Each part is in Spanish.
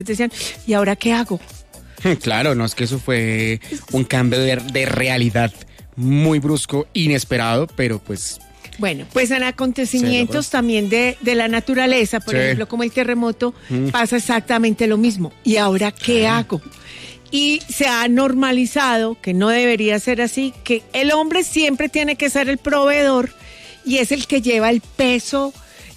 decían, ¿y ahora qué hago? Claro, no, es que eso fue un cambio de realidad muy brusco, inesperado, pero pues... Bueno, pues en acontecimientos también de la naturaleza, por ejemplo, como el terremoto, pasa exactamente lo mismo. ¿Y ahora qué hago? Y se ha normalizado, que no debería ser así, que el hombre siempre tiene que ser el proveedor y es el que lleva el peso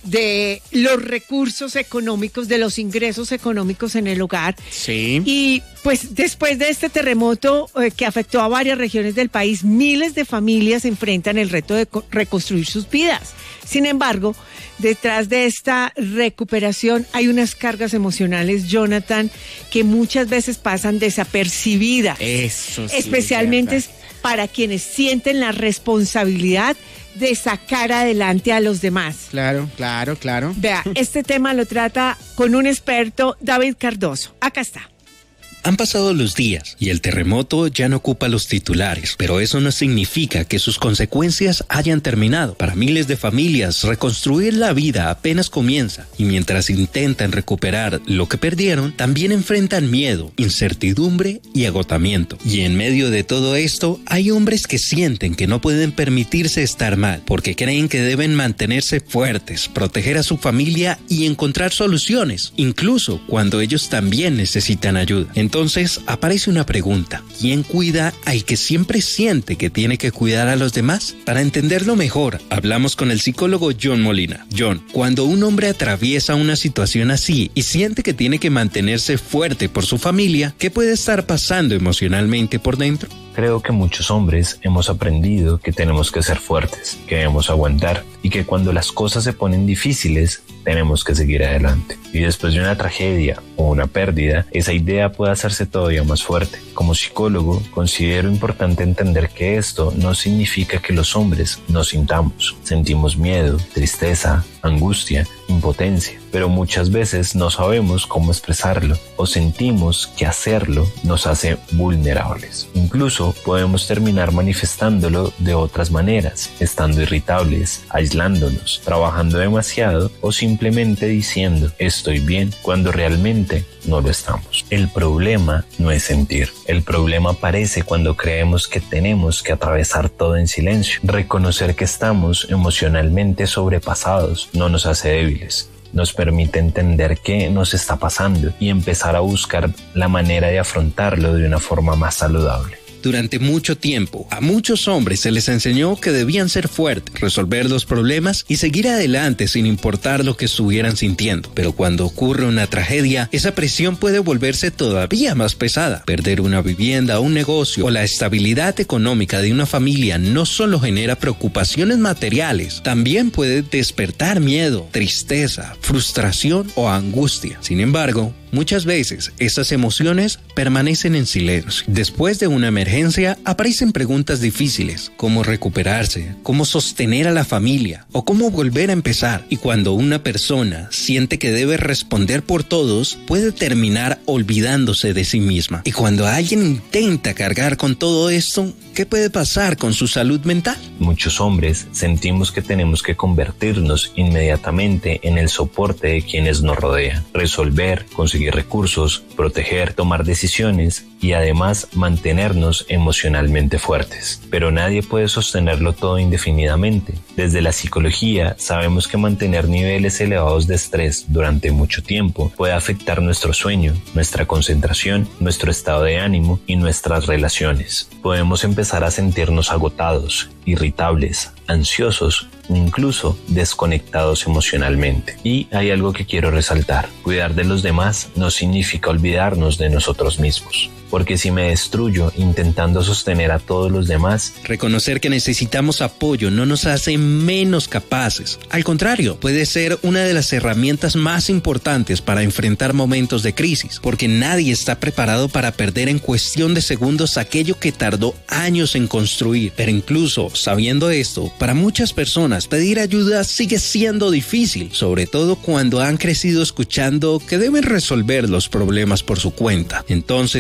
de los recursos económicos, de los ingresos económicos en el hogar. Sí. Y pues después de este terremoto que afectó a varias regiones del país, miles de familias enfrentan el reto de reconstruir sus vidas. Sin embargo, detrás de esta recuperación hay unas cargas emocionales, Jonathan, que muchas veces pasan desapercibidas. Eso sí, especialmente para quienes sienten la responsabilidad de sacar adelante a los demás. Claro. Vea, este tema lo trata con un experto, David Cardoso. Acá está. Han pasado los días y el terremoto ya no ocupa los titulares, pero eso no significa que sus consecuencias hayan terminado. Para miles de familias, reconstruir la vida apenas comienza y mientras intentan recuperar lo que perdieron, también enfrentan miedo, incertidumbre y agotamiento. Y en medio de todo esto, hay hombres que sienten que no pueden permitirse estar mal, porque creen que deben mantenerse fuertes, proteger a su familia y encontrar soluciones, incluso cuando ellos también necesitan ayuda. Entonces aparece una pregunta: ¿quién cuida al que siempre siente que tiene que cuidar a los demás? Para entenderlo mejor, hablamos con el psicólogo John Molina. John, cuando un hombre atraviesa una situación así y siente que tiene que mantenerse fuerte por su familia, ¿qué puede estar pasando emocionalmente por dentro? Creo que muchos hombres hemos aprendido que tenemos que ser fuertes, que debemos aguantar y que cuando las cosas se ponen difíciles, tenemos que seguir adelante. Y después de una tragedia o una pérdida, esa idea puede hacerse todavía más fuerte. Como psicólogo, considero importante entender que esto no significa que los hombres no sintamos. Sentimos miedo, tristeza, angustia, impotencia, pero muchas veces no sabemos cómo expresarlo o sentimos que hacerlo nos hace vulnerables. Incluso podemos terminar manifestándolo de otras maneras, estando irritables, aislándonos, trabajando demasiado o simplemente diciendo estoy bien cuando realmente no lo estamos. El problema no es sentir. El problema aparece cuando creemos que tenemos que atravesar todo en silencio. Reconocer que estamos emocionalmente sobrepasados no nos hace débiles. Nos permite entender qué nos está pasando y empezar a buscar la manera de afrontarlo de una forma más saludable. Durante mucho tiempo, a muchos hombres se les enseñó que debían ser fuertes, resolver los problemas y seguir adelante sin importar lo que estuvieran sintiendo. Pero cuando ocurre una tragedia, esa presión puede volverse todavía más pesada. Perder una vivienda, un negocio o la estabilidad económica de una familia no solo genera preocupaciones materiales, también puede despertar miedo, tristeza, frustración o angustia. Sin embargo, muchas veces estas emociones permanecen en silencio. Después de una emergencia aparecen preguntas difíciles: cómo recuperarse, cómo sostener a la familia o cómo volver a empezar. Y cuando una persona siente que debe responder por todos, puede terminar olvidándose de sí misma. Y cuando alguien intenta cargar con todo esto, ¿qué puede pasar con su salud mental? Muchos hombres sentimos que tenemos que convertirnos inmediatamente en el soporte de quienes nos rodean, resolver, conseguir recursos, proteger, tomar decisiones y además mantenernos emocionalmente fuertes. Pero nadie puede sostenerlo todo indefinidamente. Desde la psicología sabemos que mantener niveles elevados de estrés durante mucho tiempo puede afectar nuestro sueño, nuestra concentración, nuestro estado de ánimo y nuestras relaciones. Podemos empezar a sentirnos agotados, irritables, ansiosos o incluso desconectados emocionalmente. Y hay algo que quiero resaltar: cuidar de los demás no significa olvidarnos de nosotros mismos. Porque si me destruyo intentando sostener a todos los demás, reconocer que necesitamos apoyo no nos hace menos capaces. Al contrario, puede ser una de las herramientas más importantes para enfrentar momentos de crisis, porque nadie está preparado para perder en cuestión de segundos aquello que tardó años en construir. Pero incluso sabiendo esto, para muchas personas pedir ayuda sigue siendo difícil, sobre todo cuando han crecido escuchando que deben resolver los problemas por su cuenta. Entonces, ¿cómo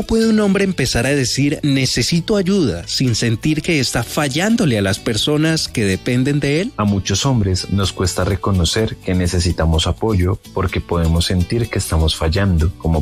puede un hombre empezar a decir necesito ayuda sin sentir que está fallándole a las personas que dependen de él? A muchos hombres nos cuesta reconocer que necesitamos apoyo porque podemos sentir que estamos fallando, como